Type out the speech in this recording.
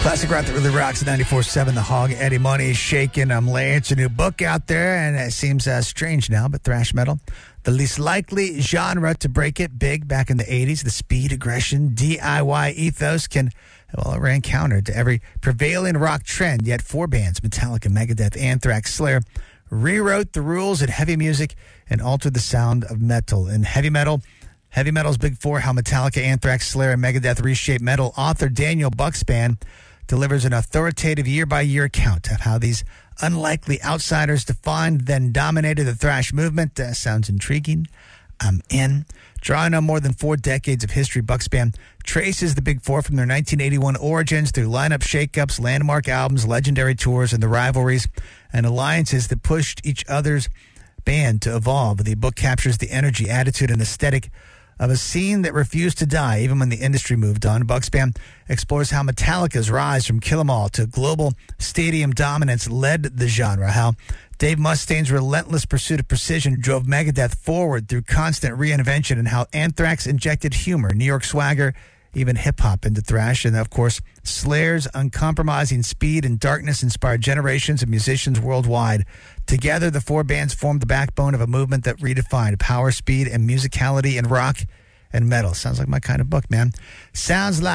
Classic rock that really rocks at 94.7 The Hog. Eddie Money shaking. Lance, a new book out there, and it seems strange now, but thrash metal, the least likely genre to break it big back in the 80s. The speed, aggression, DIY ethos it ran counter to every prevailing rock trend. Yet four bands, Metallica, Megadeth, Anthrax, Slayer, rewrote the rules in heavy music and altered the sound of metal. In heavy metal's Big Four, how Metallica, Anthrax, Slayer, and Megadeth reshaped metal, author Daniel Buckspan delivers an authoritative year-by-year account of how these unlikely outsiders defined then dominated the thrash movement. Sounds intriguing. I'm in. Drawing on more than 4 decades of history, Buckspan traces the Big Four from their 1981 origins through lineup shakeups, landmark albums, legendary tours, and the rivalries and alliances that pushed each other's band to evolve. The book captures the energy, attitude, and aesthetic of a scene that refused to die even when the industry moved on. Buckspan explores how Metallica's rise from Kill 'Em All to global stadium dominance led the genre, how Dave Mustaine's relentless pursuit of precision drove Megadeth forward through constant reinvention, and how Anthrax injected humor, New York swagger, even hip-hop into thrash. And, of course, Slayer's uncompromising speed and darkness inspired generations of musicians worldwide. Together, the four bands formed the backbone of a movement that redefined power, speed, and musicality in rock and metal. Sounds like my kind of book, man. Sounds like